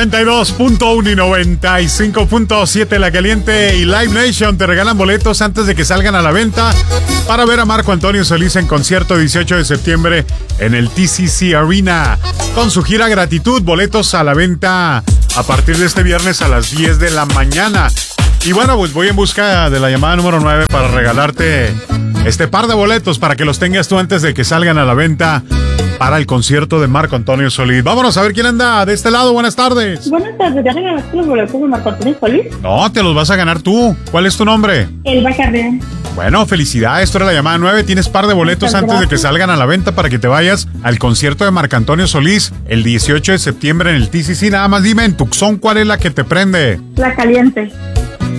92.1 y 95.7 La Caliente y Live Nation te regalan boletos antes de que salgan a la venta para ver a Marco Antonio Solís en concierto 18 de septiembre en el TCC Arena. Con su gira Gratitud, boletos a la venta a partir de este viernes a las 10 de la mañana. Y bueno, pues voy en busca de la llamada número 9 para regalarte este par de boletos para que los tengas tú antes de que salgan a la venta para el concierto de Marco Antonio Solís. Vámonos a ver quién anda de este lado. Buenas tardes. Buenas tardes, ¿ya regalaste los boletos de Marco Antonio Solís? No, te los vas a ganar tú. ¿Cuál es tu nombre? Elba Carrera. Bueno, felicidades, esto era la llamada 9. Tienes par de boletos antes de que salgan a la venta para que te vayas al concierto de Marco Antonio Solís el 18 de septiembre en el TCC. Nada más dime, en Tucson, ¿cuál es la que te prende? La Caliente.